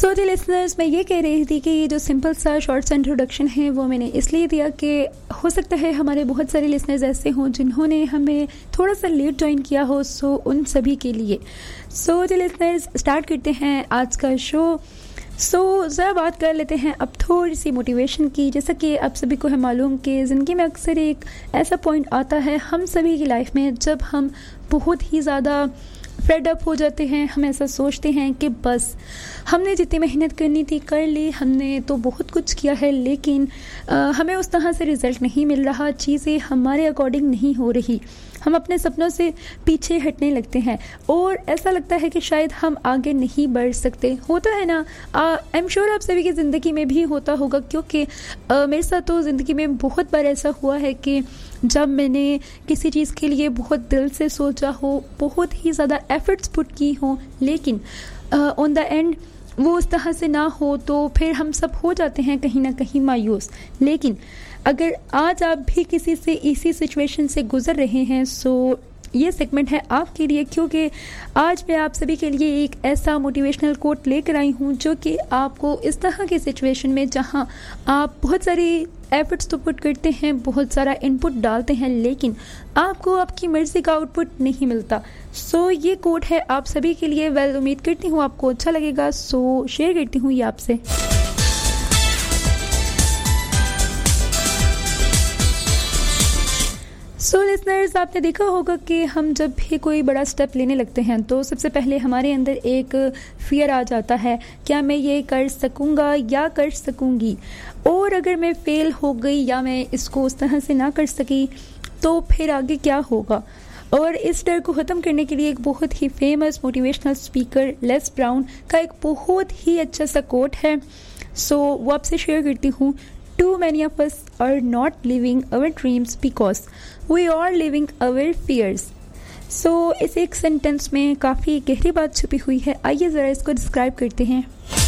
सो जी listeners, मैं ये कह रही थी कि ये जो सिंपल सा शॉर्ट सा इंट्रोडक्शन है वो मैंने इसलिए दिया कि हो सकता है हमारे बहुत सारे लिसनर्स ऐसे हों जिन्होंने हमें थोड़ा सा लेट ज्वाइन किया हो, सो उन सभी के लिए। सो जी लिसनर्स, स्टार्ट करते हैं आज का शो। ज़रा बात कर लेते हैं अब थोड़ी सी मोटिवेशन की। जैसा कि आप सभी को है मालूम कि ज़िंदगी में अक्सर एक ऐसा पॉइंट आता है हम सभी की लाइफ में जब हम बहुत ही ज़्यादा फेड अप हो जाते हैं। हम ऐसा सोचते हैं कि बस हमने जितनी मेहनत करनी थी कर ली, हमने तो बहुत कुछ किया है, लेकिन हमें उस तरह से रिज़ल्ट नहीं मिल रहा, चीज़ें हमारे अकॉर्डिंग नहीं हो रही, हम अपने सपनों से पीछे हटने लगते हैं और ऐसा लगता है कि शायद हम आगे नहीं बढ़ सकते। होता है ना, आई एम श्योर आप सभी की ज़िंदगी में भी होता होगा, क्योंकि मेरे साथ तो ज़िंदगी में बहुत बार ऐसा हुआ है कि जब मैंने किसी चीज़ के लिए बहुत दिल से सोचा हो, बहुत ही ज़्यादा एफर्ट्स पुट की हो, लेकिन ऑन द एंड वो उस तरह से ना हो तो फिर हम सब हो जाते हैं कहीं ना कहीं मायूस। लेकिन अगर आज आप भी किसी से इसी सिचुएशन से गुजर रहे हैं, सो ये सेगमेंट है आपके लिए, क्योंकि आज मैं आप सभी के लिए एक ऐसा मोटिवेशनल कोट लेकर आई हूँ जो कि आपको इस तरह की सिचुएशन में, जहाँ आप बहुत सारी एफर्ट्स तो पुट करते हैं, बहुत सारा इनपुट डालते हैं, लेकिन आपको आपकी मर्जी का आउटपुट नहीं मिलता। सो ये कोट है आप सभी के लिए। वेल, उम्मीद करती हूँ आपको अच्छा लगेगा, सो शेयर करती हूँ ये आपसे। सो लिसनर्स, आपने देखा होगा कि हम जब भी कोई बड़ा स्टेप लेने लगते हैं तो सबसे पहले हमारे अंदर एक फियर आ जाता है, क्या मैं ये कर सकूँगा या कर सकूँगी, और अगर मैं फेल हो गई या मैं इसको उस तरह से ना कर सकी तो फिर आगे क्या होगा। और इस डर को ख़त्म करने के लिए एक बहुत ही famous motivational speaker less brown का एक बहुत ही अच्छा सा कोट है, सो वो आपसे शेयर करती हूँ। Too many of us are not living our dreams because we are living our fears. So इस एक सेंटेंस में काफ़ी गहरी बात छुपी हुई है, आइए ज़रा इसको डिस्क्राइब करते हैं।